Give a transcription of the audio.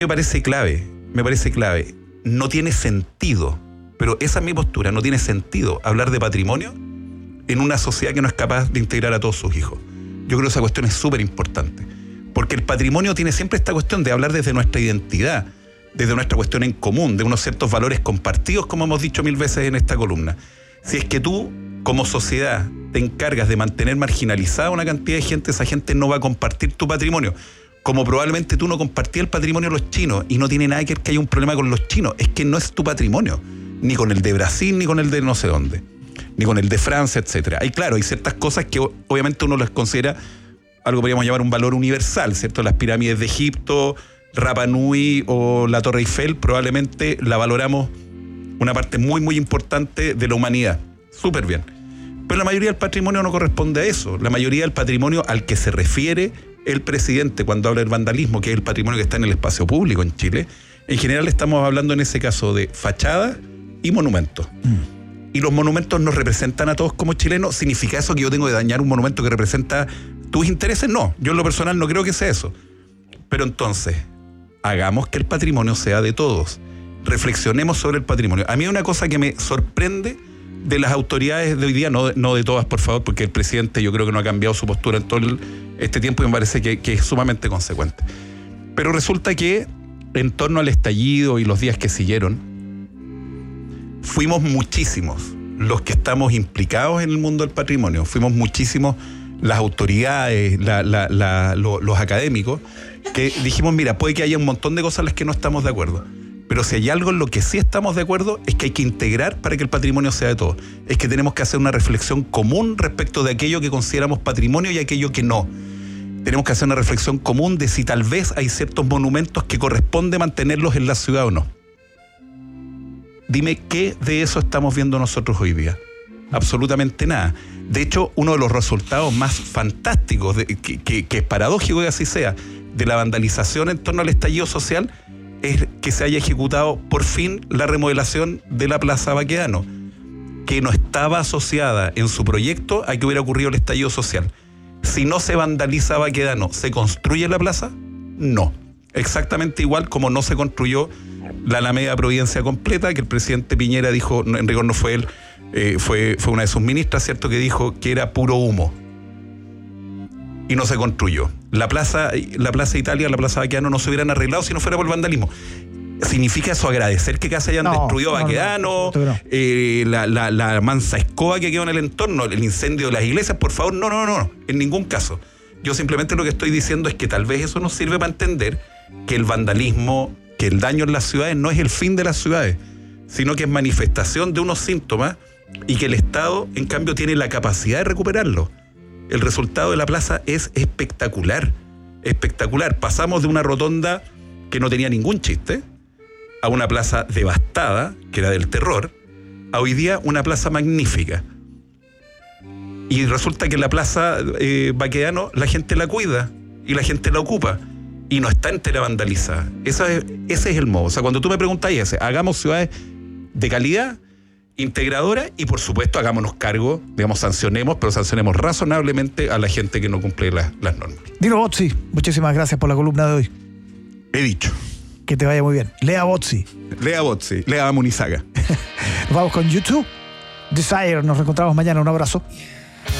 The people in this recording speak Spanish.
me parece clave. No tiene sentido, pero esa es mi postura, no tiene sentido hablar de patrimonio en una sociedad que no es capaz de integrar a todos sus hijos. Yo creo que esa cuestión es súper importante, porque el patrimonio tiene siempre esta cuestión de hablar desde nuestra identidad, desde nuestra cuestión en común, de unos ciertos valores compartidos, como hemos dicho 1000 veces en esta columna. Si es que tú, como sociedad, te encargas de mantener marginalizada una cantidad de gente, esa gente no va a compartir tu patrimonio. Como probablemente tú no compartías el patrimonio de los chinos, y no tiene nada que ver que haya un problema con los chinos, es que no es tu patrimonio, ni con el de Brasil, ni con el de no sé dónde, ni con el de Francia, etcétera. Hay ciertas cosas que obviamente uno las considera algo que podríamos llamar un valor universal, ¿cierto? Las pirámides de Egipto, Rapa Nui o la Torre Eiffel, probablemente la valoramos una parte muy, muy importante de la humanidad. Súper bien. Pero la mayoría del patrimonio no corresponde a eso. La mayoría del patrimonio al que se refiere el presidente cuando habla del vandalismo, que es el patrimonio que está en el espacio público en Chile, en general estamos hablando en ese caso de fachadas y monumentos. Y los monumentos nos representan a todos como chilenos. ¿Significa eso que yo tengo que dañar un monumento que representa tus intereses? No, yo en lo personal no creo que sea eso. Pero entonces, hagamos que el patrimonio sea de todos. Reflexionemos sobre el patrimonio. A mí hay una cosa que me sorprende de las autoridades de hoy día, no de todas, por favor, porque el presidente yo creo que no ha cambiado su postura en todo este tiempo y me parece que es sumamente consecuente. Pero resulta que en torno al estallido y los días que siguieron, fuimos muchísimos los que estamos implicados en el mundo del patrimonio. Fuimos muchísimos las autoridades, los académicos, que dijimos, mira, puede que haya un montón de cosas en las que no estamos de acuerdo, pero si hay algo en lo que sí estamos de acuerdo es que hay que integrar para que el patrimonio sea de todos. Es que tenemos que hacer una reflexión común respecto de aquello que consideramos patrimonio y aquello que no. Tenemos que hacer una reflexión común de si tal vez hay ciertos monumentos que corresponde mantenerlos en la ciudad o no. Dime qué de eso estamos viendo nosotros hoy día. Absolutamente nada. De hecho, uno de los resultados más fantásticos, que es paradójico que así sea, de la vandalización en torno al estallido social, es que se haya ejecutado por fin la remodelación de la Plaza Baquedano, que no estaba asociada en su proyecto a que hubiera ocurrido el estallido social. Si no se vandaliza Baquedano, ¿se construye la plaza? No. Exactamente igual como no se construyó la Alameda Providencia completa, que el presidente Piñera dijo, en rigor no fue él, fue una de sus ministras, ¿cierto?, que dijo que era puro humo. Y no se construyó. La Plaza Italia, la Plaza Baquedano no se hubieran arreglado si no fuera por el vandalismo. ¿Significa eso agradecer que se hayan destruido Baquedano? La mansa escoba que quedó en el entorno, el incendio de las iglesias? Por favor, no, en ningún caso. Yo simplemente lo que estoy diciendo es que tal vez eso nos sirve para entender que el vandalismo, que el daño en las ciudades no es el fin de las ciudades, sino que es manifestación de unos síntomas y que el Estado, en cambio, tiene la capacidad de recuperarlo. El resultado de la plaza es espectacular, espectacular. Pasamos de una rotonda que no tenía ningún chiste a una plaza devastada, que era del terror, a hoy día una plaza magnífica. Y resulta que la plaza Baquedano la gente la cuida y la gente la ocupa y no está entera vandalizada. Ese es el modo. O sea, cuando tú me preguntas hagamos ciudades de calidad, integradora, y por supuesto hagámonos cargo, digamos, sancionemos, pero sancionemos razonablemente a la gente que no cumple las normas. Dino Bozzi, muchísimas gracias por la columna de hoy. He dicho. Que te vaya muy bien. Lea Bozzi, Lea Munizaga. Nos vamos con YouTube. Desire, nos reencontramos mañana. Un abrazo.